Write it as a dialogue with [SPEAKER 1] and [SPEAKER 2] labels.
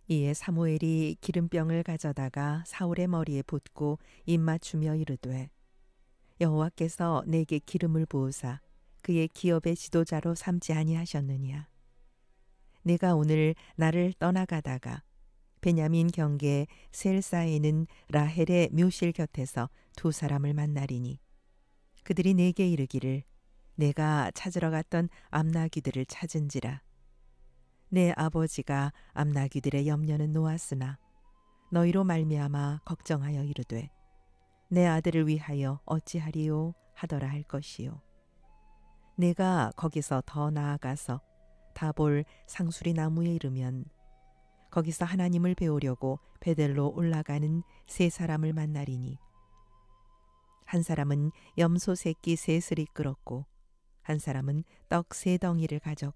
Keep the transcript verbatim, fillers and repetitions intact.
[SPEAKER 1] 이에 사무엘이 기름병을 가져다가 사울의 머리에 붓고 입 맞추며 이르되 여호와께서 내게 기름을 부으사 그의 기업의 지도자로 삼지 아니하셨느냐. 내가 오늘 나를 떠나가다가 베냐민 경계 셀사에는 라헬의 묘실 곁에서 두 사람을 만나리니 그들이 내게 이르기를 내가 찾으러 갔던 암나귀들을 찾은지라. 내 아버지가 암나귀들의 염려는 놓았으나 너희로 말미암아 걱정하여 이르되 내 아들을 위하여 어찌하리요 하더라 할 것이요. 내가 거기서 더 나아가서 다볼 상수리 나무에 이르면 거기서 하나님을 배우려고 베델로 올라가는 세 사람을 만나리니 한 사람은 염소 새끼 셋을 이끌었고 한 사람은 떡 세 덩이를 가졌고